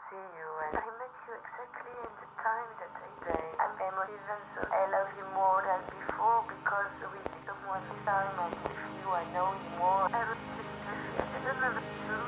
see you, and I met you exactly in the time that I say. I'm emotive, and so I love you more than before because we become one time, and with you I know you more. I was just I didn't understand